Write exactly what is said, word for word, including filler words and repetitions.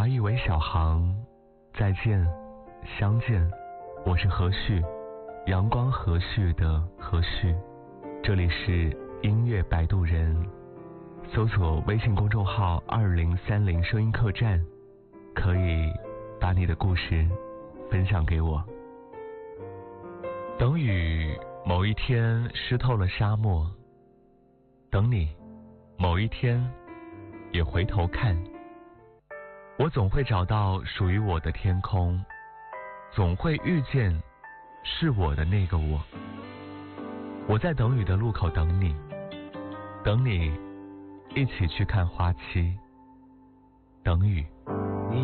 华裔为小航，再见，相见，我是何旭，阳光和煦的何旭，这里是音乐摆渡人，搜索微信公众号二零三零声音客栈，可以把你的故事分享给我。等雨某一天湿透了沙漠，等你某一天也回头看，我总会找到属于我的天空，总会遇见是我的那个我。我在等雨的路口等你，等你一起去看花期，等雨。 你